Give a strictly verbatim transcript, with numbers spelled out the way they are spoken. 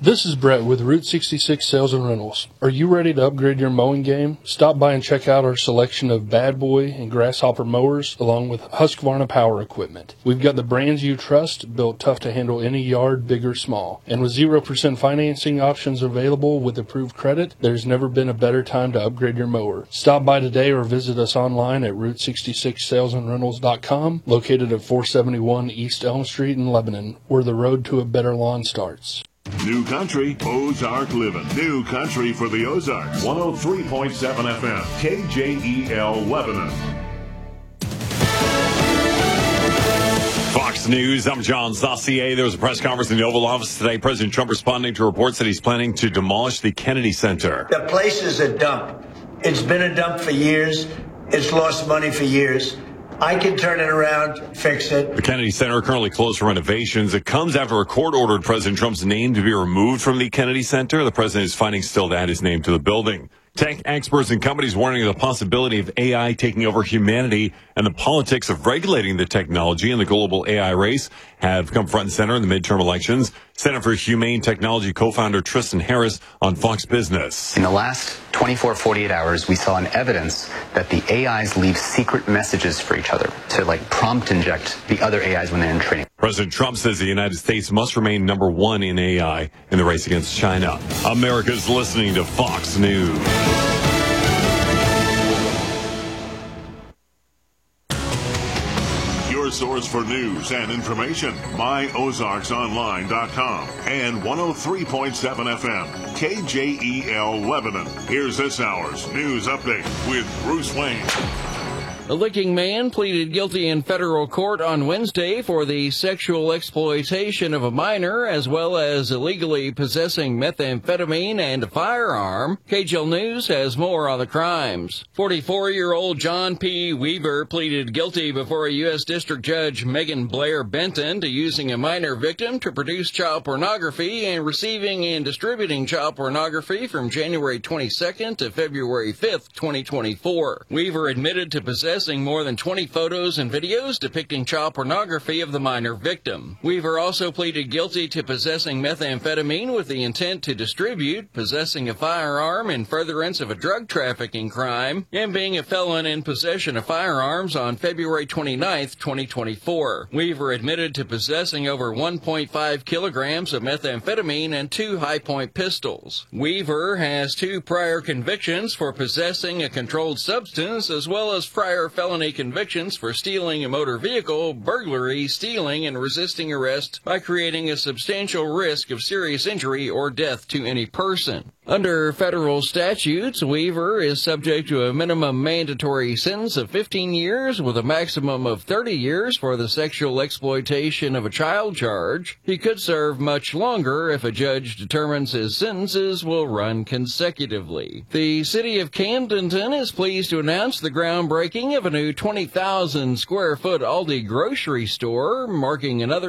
This is Brett with Route sixty-six Sales and Rentals. Are you ready to upgrade your mowing game? Stop by and check out our selection of Bad Boy and Grasshopper mowers along with Husqvarna power equipment. We've got the brands you trust, built tough to handle any yard, big or small. And with zero percent financing options available with approved credit, there's never been a better time to upgrade your mower. Stop by today or visit us online at route sixty-six sales and rentals dot com, located at four seventy-one East Elm Street in Lebanon, where the road to a better lawn starts. New Country, Ozark Living. New Country for the Ozarks. one oh three point seven F M, K J E L Lebanon. Fox News, I'm John Saucier. There was a press conference in the Oval Office today. President Trump responding to reports that he's planning to demolish the Kennedy Center. The place is a dump. It's been a dump for years. It's lost money for years. I can turn it around, fix it. The Kennedy Center currently closed for renovations. It comes after a court ordered President Trump's name to be removed from the Kennedy Center. The president is fighting still to add his name to the building. Tech experts and companies warning of the possibility of A I taking over humanity, and the politics of regulating the technology and the global A I race have come front and center in the midterm elections. Center for Humane Technology co-founder Tristan Harris on Fox Business. In the last twenty-four, forty-eight hours, we saw an evidence that the A Is leave secret messages for each other to like prompt inject the other A Is when they're in training. President Trump says the United States must remain number one in A I in the race against China. America's listening to Fox News. Your source for news and information, my ozarks online dot com and one oh three point seven F M, K J E L Lebanon. Here's this hour's news update with Bruce Wayne. A Licking man pleaded guilty in federal court on Wednesday for the sexual exploitation of a minor, as well as illegally possessing methamphetamine and a firearm. K J L News has more on the crimes. forty-four-year-old John P. Weaver pleaded guilty before a U S District Judge Megan Blair Benton to using a minor victim to produce child pornography and receiving and distributing child pornography from January twenty-second to February fifth, twenty twenty-four. Weaver admitted to possessing more than twenty photos and videos depicting child pornography of the minor victim. Weaver also pleaded guilty to possessing methamphetamine with the intent to distribute, possessing a firearm in furtherance of a drug trafficking crime, and being a felon in possession of firearms on February twenty-ninth, twenty twenty-four. Weaver admitted to possessing over one point five kilograms of methamphetamine and two high-point pistols. Weaver has two prior convictions for possessing a controlled substance, as well as prior felony convictions for stealing a motor vehicle, burglary, stealing, and resisting arrest by creating a substantial risk of serious injury or death to any person. Under federal statutes, Weaver is subject to a minimum mandatory sentence of fifteen years with a maximum of thirty years for the sexual exploitation of a child charge. He could serve much longer if a judge determines his sentences will run consecutively. The city of Camdenton is pleased to announce the groundbreaking of a new twenty thousand square foot Aldi grocery store, marking another